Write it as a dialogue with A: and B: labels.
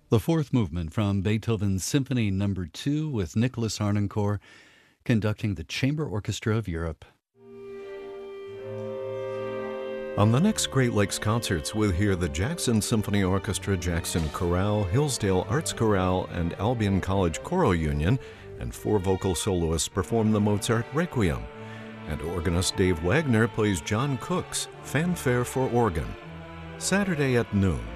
A: The fourth movement from Beethoven's Symphony No. 2 with Nicholas Harnoncourt conducting the Chamber Orchestra of Europe.
B: On the next Great Lakes Concerts, we'll hear the Jackson Symphony Orchestra, Jackson Chorale, Hillsdale Arts Chorale, and Albion College Choral Union, and 4 vocal soloists perform the Mozart Requiem. And organist Dave Wagner plays John Cook's Fanfare for Organ. Saturday at noon,